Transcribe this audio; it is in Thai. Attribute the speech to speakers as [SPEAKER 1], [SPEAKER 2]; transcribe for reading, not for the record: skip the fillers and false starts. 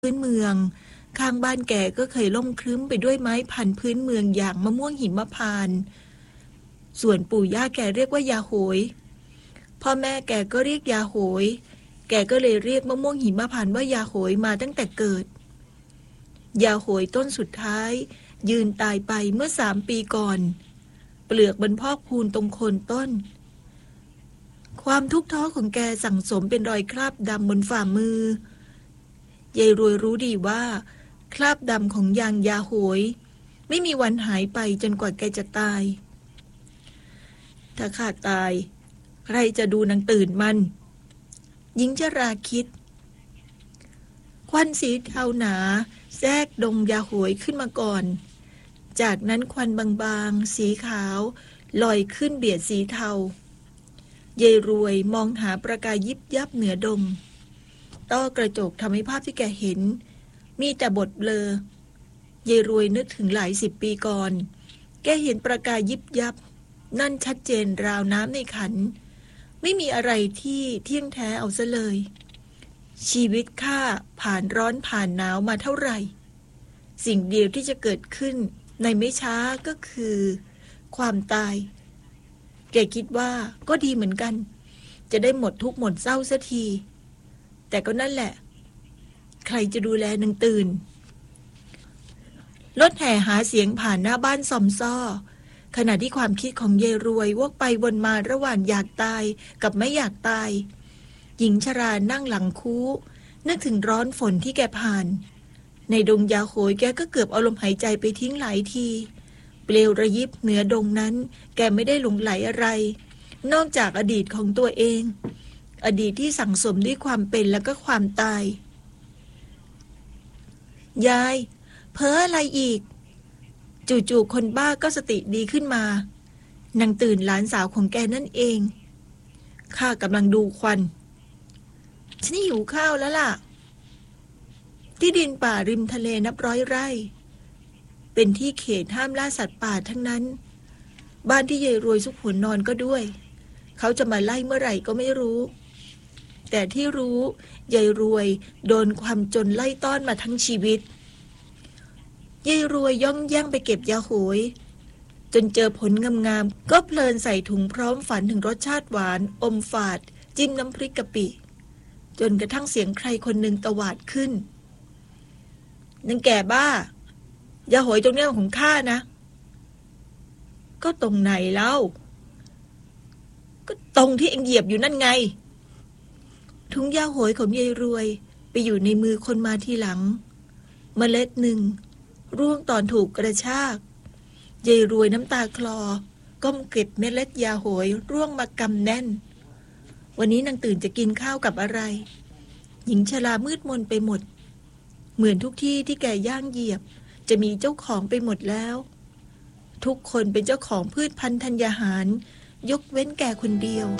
[SPEAKER 1] พื้นเมืองข้างบ้านแกก็เคยล่มครึ้มไปด้วยไม้พันธุ์พื้นเมืองอย่างมะม่วงหิมพานต์ส่วนปู่ย่าแกเรียกว่ายาโหยพ่อแม่แกก็เรียกยาโหยแกก็เลยเรียกมะม่วงหิมพานต์ว่ายาโหยมาตั้งแต่เกิดยาโหยต้นสุดท้ายยืนตายไปเมื่อ3 ปีก่อนเปลือกบนพอกพูนตรงโคนต้นความทุกข์ท้อของแกสั่งสมเป็นรอยคราบดำบนฝ่ามือยายรวยรู้ดีว่าคราบดำของยางยาโหยไม่มีวันหายไปจนกว่าแกจะตายถ้าข้าตายใครจะดูนางตื่นมันหญิงชราคิดควันสีเทาหนาแทรกดงยาโหยขึ้นมาก่อนจากนั้นควันบางๆสีขาวลอยขึ้นเบียดสีเทายายรวยมองหาประกายยิบยับเหนือดงต้อกระจกทำให้ภาพที่แกเห็นมีแต่บทเบลอยายรวยนึกถึงหลาย10 ปีก่อนแกเห็นประกายยิบยับนั่นชัดเจนราวน้ำในขันไม่มีอะไรที่เที่ยงแท้เอาซะเลยชีวิตข้าผ่านร้อนผ่านหนาวมาเท่าไหร่สิ่งเดียวที่จะเกิดขึ้นในไม่ช้าก็คือความตายแกคิดว่าก็ดีเหมือนกันจะได้หมดทุกข์หมดเศร้าสักทีแต่ก็นั่นแหละใครจะดูแลนางตื่นรถแห่หาเสียงผ่านหน้าบ้านซอมซ้อขณะที่ความคิดของยายรวยวกไปวนมาระหว่างอยากตายกับไม่อยากตายหญิงชรานั่งหลังคูนึกถึงร้อนฝนที่แกผ่านในดงยาโหยแกก็เกือบเอาลมหายใจไปทิ้งหลายทีเปลวระยิบเหนือดงนั้นแกไม่ได้หลงไหลอะไรนอกจากอดีตของตัวเองอดีตที่สั่งสมด้วยความเป็นและก็ความตายยายเพ้ออะไรอีกจู่ๆคนบ้าก็สติดีขึ้นมานางตื่นหลานสาวของแกนั่นเองข้ากำลังดูควันฉันหิวข้าวแล้วล่ะที่ดินป่าริมทะเลนับร้อยไร่เป็นที่เขตห้ามล่าสัตว์ป่าทั้งนั้นบ้านที่ยายรวยซุกหัวนอนก็ด้วยเขาจะมาไล่เมื่อไหร่ก็ไม่รู้แต่ที่รู้ยายรวยโดนความจนไล่ต้อนมาทั้งชีวิตยายรวยย่องแย่งไปเก็บยาโหยจนเจอผลงามๆก็เพลินใส่ถุงพร้อมฝันถึงรสชาติหวานอมฝาดจิ้มน้ำพริกกะปิจนกระทั่งเสียงใครคนหนึ่งตวาดขึ้นนางแก่บ้ายาโหยตรงนี้ของข้านะก็ตรงไหนเล่าก็ตรงที่เอ็งเหยียบอยู่นั่นไงถุงยาโหยของยายรวยไปอยู่ในมือคนมาทีหลังเมล็ดหนึ่งร่วงตอนถูกกระชากยายรวยน้ำตาคลอก้มเก็บเมล็ดยาโหยร่วงมากำแน่นวันนี้นางตื่นจะกินข้าวกับอะไรหญิงชรามืดมนไปหมดเหมือนทุกที่ที่แกย่างเหยียบจะมีเจ้าของไปหมดแล้วทุกคนเป็นเจ้าของพืชพันธุ์ธัญญาหารยกเว้นแกคนเดียว